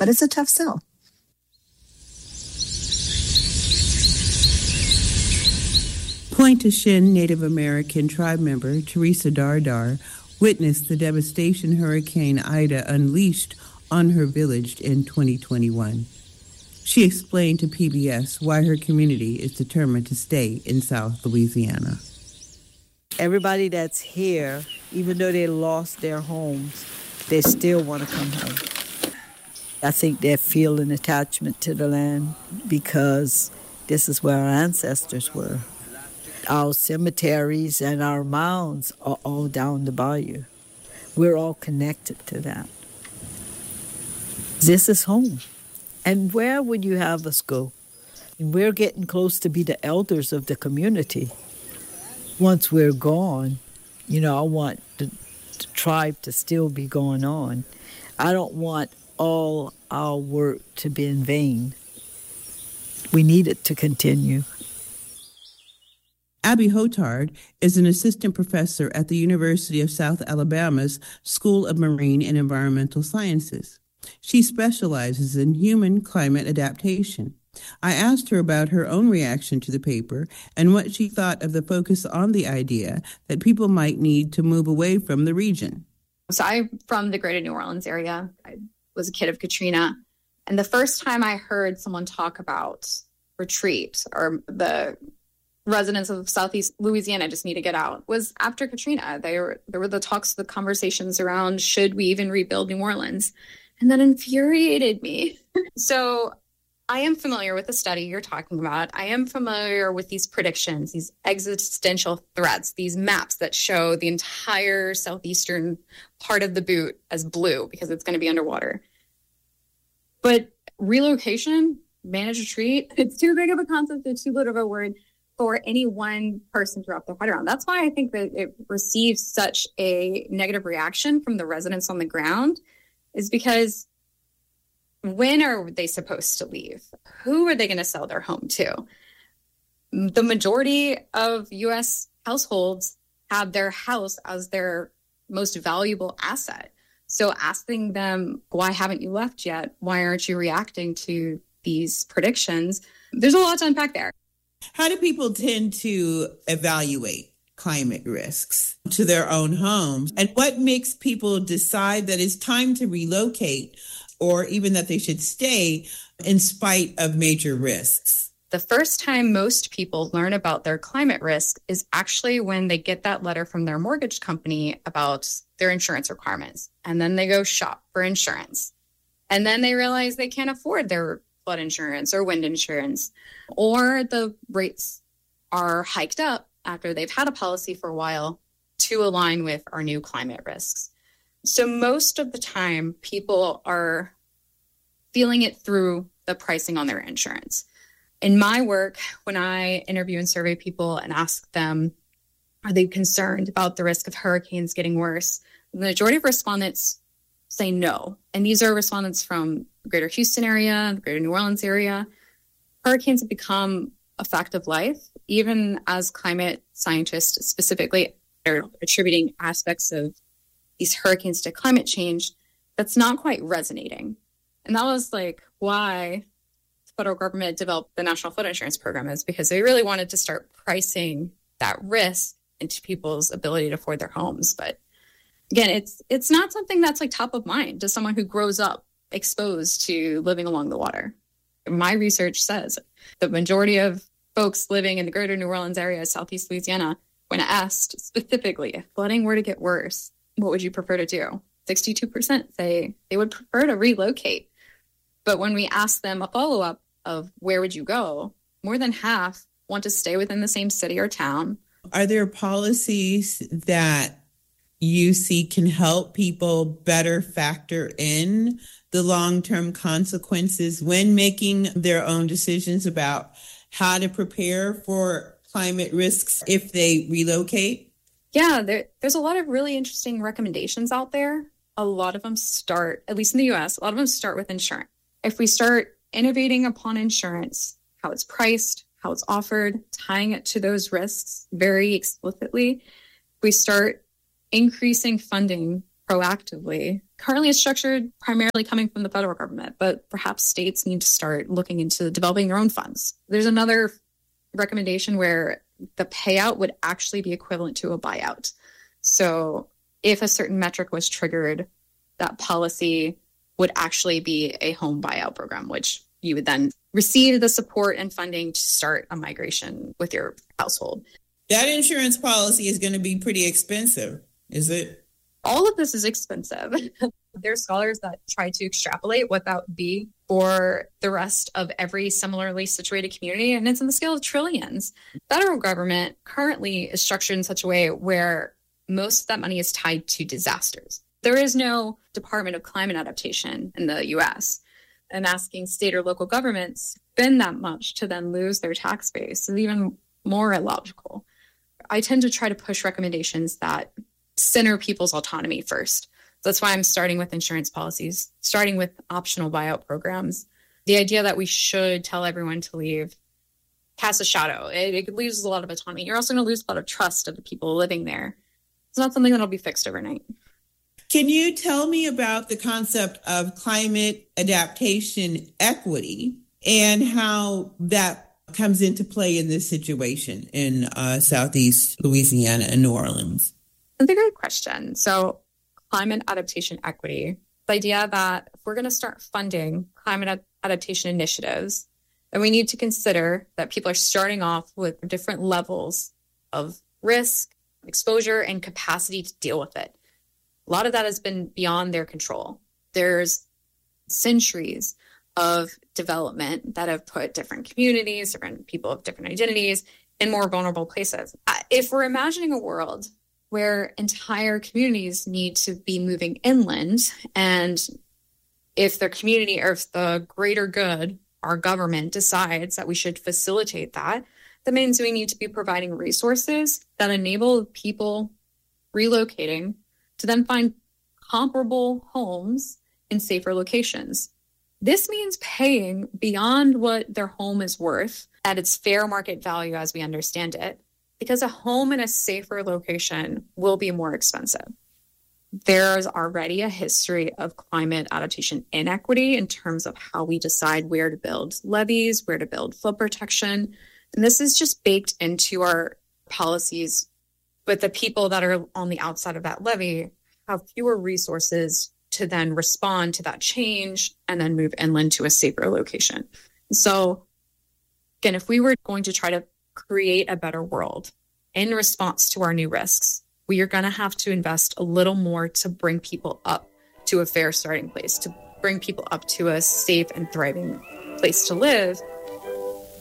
but it's a tough sell. Pointe-au-Chien Native American tribe member Teresa Dardar witnessed the devastation Hurricane Ida unleashed on her village in 2021. She explained to PBS why her community is determined to stay in South Louisiana. Everybody that's here, even though they lost their homes, they still want to come home. I think they feel an attachment to the land because this is where our ancestors were. Our cemeteries and our mounds are all down the bayou. We're all connected to that. This is home. And where would you have us go? And we're getting close to be the elders of the community. Once we're gone, I want the tribe to still be going on. I don't want all our work to be in vain. We need it to continue. Abby Hotard is an assistant professor at the University of South Alabama's School of Marine and Environmental Sciences. She specializes in human climate adaptation. I asked her about her own reaction to the paper and what she thought of the focus on the idea that people might need to move away from the region. So I'm from the greater New Orleans area. I was a kid of Katrina. And the first time I heard someone talk about retreat or the residents of Southeast Louisiana just need to get out was after Katrina. There were the talks, the conversations around, should we even rebuild New Orleans? And that infuriated me. So I am familiar with the study you're talking about. I am familiar with these predictions, these existential threats, these maps that show the entire southeastern part of the Butte as blue because it's going to be underwater. But relocation, managed retreat, it's too big of a concept, it's too little of a word for any one person to wrap their head around. That's why I think that it receives such a negative reaction from the residents on the ground, is because when are they supposed to leave? Who are they going to sell their home to? The majority of U.S. households have their house as their most valuable asset. So asking them, why haven't you left yet? Why aren't you reacting to these predictions? There's a lot to unpack there. How do people tend to evaluate climate risks to their own homes? And what makes people decide that it's time to relocate or even that they should stay in spite of major risks? The first time most people learn about their climate risk is actually when they get that letter from their mortgage company about their insurance requirements. And then they go shop for insurance. And then they realize they can't afford their flood insurance or wind insurance, or the rates are hiked up after they've had a policy for a while to align with our new climate risks. So most of the time, people are feeling it through the pricing on their insurance. In my work, when I interview and survey people and ask them, are they concerned about the risk of hurricanes getting worse? The majority of respondents say no. And these are respondents from the greater Houston area, the greater New Orleans area. Hurricanes have become a fact of life, even as climate scientists specifically are attributing aspects of these hurricanes to climate change. That's not quite resonating. And that was why the federal government developed the National Flood Insurance Program, is because they really wanted to start pricing that risk into people's ability to afford their homes. But again, it's not something that's top of mind to someone who grows up exposed to living along the water. My research says the majority of folks living in the greater New Orleans area, Southeast Louisiana, when asked specifically, if flooding were to get worse, what would you prefer to do? 62% say they would prefer to relocate. But when we ask them a follow-up of where would you go, more than half want to stay within the same city or town. Are there policies that you see can help people better factor in the long-term consequences when making their own decisions about how to prepare for climate risks if they relocate? Yeah, there's a lot of really interesting recommendations out there. A lot of them start, at least in the U.S., a lot of them start with insurance. If we start innovating upon insurance, how it's priced, how it's offered, tying it to those risks very explicitly, we start increasing funding proactively. Currently, it's structured primarily coming from the federal government, but perhaps states need to start looking into developing their own funds. There's another recommendation where the payout would actually be equivalent to a buyout. So if a certain metric was triggered, that policy would actually be a home buyout program, which you would then receive the support and funding to start a migration with your household. That insurance policy is going to be pretty expensive, is it? All of this is expensive. There are scholars that try to extrapolate what that would be for the rest of every similarly situated community, and it's in the scale of trillions. Federal government currently is structured in such a way where most of that money is tied to disasters. There is no Department of Climate Adaptation in the U.S., and asking state or local governments spend that much to then lose their tax base is even more illogical. I tend to try to push recommendations that center people's autonomy first. That's why I'm starting with insurance policies, starting with optional buyout programs. The idea that we should tell everyone to leave casts a shadow. It loses a lot of autonomy. You're also going to lose a lot of trust of the people living there. It's not something that'll be fixed overnight. Can you tell me about the concept of climate adaptation equity and how that comes into play in this situation in Southeast Louisiana and New Orleans? That's a great question. So climate adaptation equity, the idea that if we're going to start funding climate adaptation initiatives, then we need to consider that people are starting off with different levels of risk, exposure, and capacity to deal with it. A lot of that has been beyond their control. There's centuries of development that have put different communities, different people of different identities in more vulnerable places. If we're imagining a world where entire communities need to be moving inland, and if the community or if the greater good, our government decides that we should facilitate that, that means we need to be providing resources that enable people relocating to then find comparable homes in safer locations. This means paying beyond what their home is worth at its fair market value as we understand it, because a home in a safer location will be more expensive. There's already a history of climate adaptation inequity in terms of how we decide where to build levees, where to build flood protection. And this is just baked into our policies. But the people that are on the outside of that levee have fewer resources to then respond to that change and then move inland to a safer location. So again, if we were going to try to create a better world in response to our new risks, we are going to have to invest a little more to bring people up to a fair starting place, to bring people up to a safe and thriving place to live.